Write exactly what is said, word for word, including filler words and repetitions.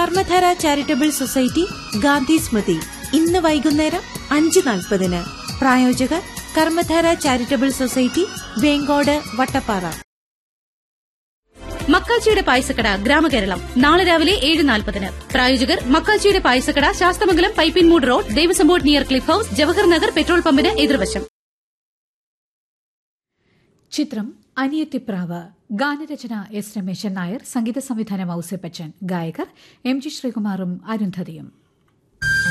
Karmadhara charitable society Gandhi സ്മൃതി ഇന്ന് വൈകുന്നേരം അഞ്ച് നാൽപ്പതിന്. പ്രായോജകർ കർമ്മധാര ചാരിറ്റബിൾ സൊസൈറ്റി, വേങ്കോട്, വട്ടപ്പാറ. മക്കാച്ചിയുടെ പായസക്കട ഗ്രാമകേരളം നാളെ രാവിലെ ഏഴ് നാൽപ്പതിന്. പ്രായോജകർ മക്കാച്ചിയുടെ പായസക്കട, Sasthamangalam Pipinmoodu road, Devaswom board near cliff house, Jawahar Nagar petrol പമ്പിന് എതിർവശം. ചിത്രം അനിയത്തിപ്രാവ്. ഗാനരചന എസ് രമേശൻ നായർ, സംഗീത സംവിധാനം ഔസേപ്പച്ചൻ, ഗായകർ എം ജി ശ്രീകുമാറും അരുന്ധതിയും.